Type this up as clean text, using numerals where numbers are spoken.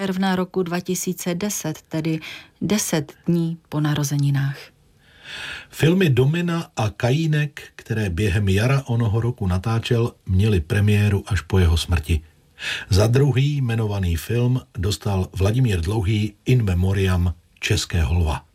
června roku 2010, tedy 10 dní po narozeninách. Filmy Domina a Kajínek, které během jara onoho roku natáčel, měly premiéru až po jeho smrti. Za druhý jmenovaný film dostal Vladimír Dlouhý in memoriam Českého lva.